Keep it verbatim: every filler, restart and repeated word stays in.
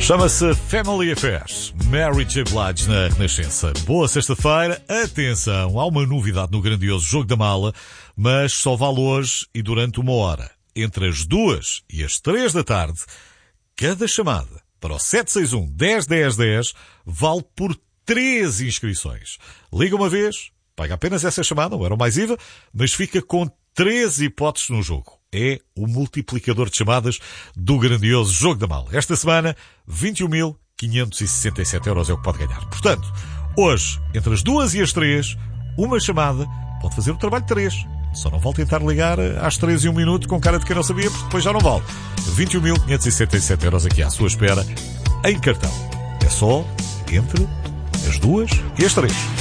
Chama-se Family Affairs, Mary J. Blige na Renascença. Boa sexta-feira, atenção, há uma novidade no grandioso Jogo da Mala, mas só vale hoje e durante uma hora. Entre as duas e as três da tarde, cada chamada para o sete seis um, dez, dez, dez vale por três inscrições. Liga uma vez, paga apenas essa chamada, não era mais I V A, mas fica com três hipóteses no jogo. É o multiplicador de chamadas do grandioso Jogo da Mala. Esta semana, vinte e um mil quinhentos e sessenta e sete euros é o que pode ganhar. Portanto, hoje, entre as duas e as três, uma chamada pode fazer o trabalho de três. Só não vale tentar ligar às três e um minuto com cara de quem não sabia, porque depois já não vale. vinte e um mil quinhentos e sessenta e sete euros aqui à sua espera, em cartão. É só entre as duas e as três.